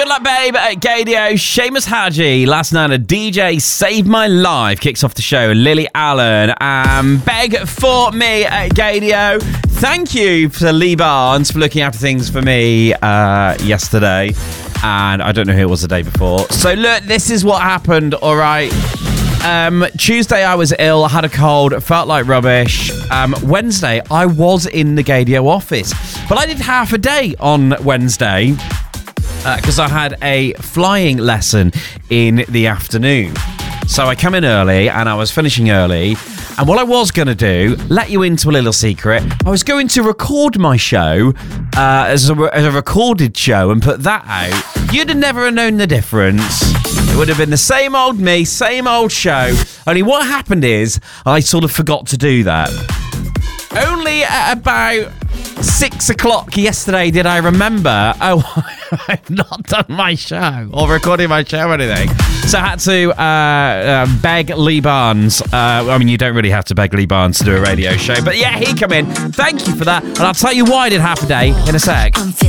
Good luck, babe, at Gadio. Seamus Haji. Last night, a DJ saved my life. Kicks off the show. Lily Allen. Beg for me at Gadio. Thank you to Lee Barnes for looking after things for me yesterday. And I don't know who it was the day before. So, look, this is what happened, all right? Tuesday, I was ill. I had a cold. Felt like rubbish. Wednesday, I was in the Gadio office. But I did half a day on Wednesday. Because I had a flying lesson in the afternoon. So I come in early and I was finishing early. And what I was going to do, let you into a little secret, I was going to record my show as a recorded show and put that out. You'd have never known the difference. It would have been the same old me, same old show. Only what happened is I sort of forgot to do that. Only at about 6 o'clock yesterday did I remember, I've not done my show or recorded my show or anything. So I had to beg Lee Barnes. I mean, you don't really have to beg Lee Barnes to do a radio show. But yeah, he come in. Thank you for that. And I'll tell you why I did half a day in a sec.